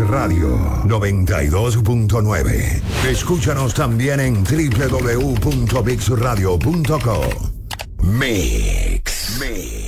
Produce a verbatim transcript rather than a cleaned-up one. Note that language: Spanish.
Radio noventa y dos punto nueve. Escúchanos también en doble u doble u doble u punto mix radio punto com. Mix. Mix.